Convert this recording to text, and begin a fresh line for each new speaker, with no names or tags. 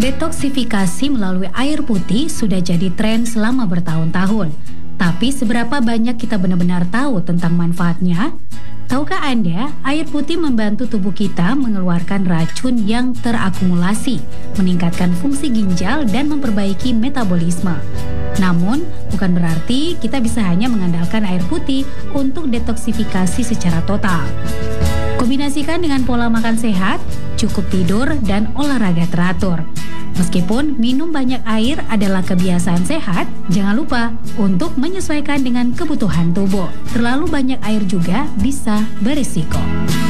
Detoksifikasi melalui air putih sudah jadi tren selama bertahun-tahun. Tapi seberapa banyak kita benar-benar tahu tentang manfaatnya? Tahukah Anda, air putih membantu tubuh kita mengeluarkan racun yang terakumulasi, meningkatkan fungsi ginjal dan memperbaiki metabolisme. Namun, bukan berarti kita bisa hanya mengandalkan air putih untuk detoksifikasi secara total. Kombinasikan dengan pola makan sehat, cukup tidur, dan olahraga teratur. Meskipun minum banyak air adalah kebiasaan sehat, jangan lupa untuk menyesuaikan dengan kebutuhan tubuh. Terlalu banyak air juga bisa berisiko.